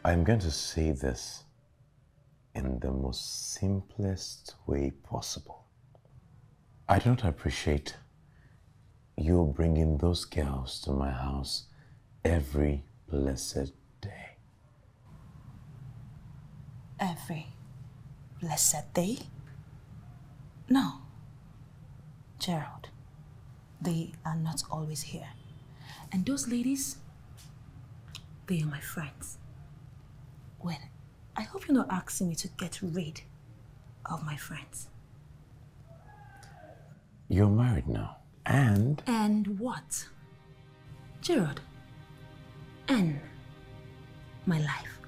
I'm going to say this in the most simplest way possible. I don't appreciate you bringing those girls to my house every blessed day. Every blessed day? No. Gerald, they are not always here. And those ladies, they are my friends. Well, I hope you're not asking me to get rid of my friends. You're married now, and... And what? Gerald, and my life.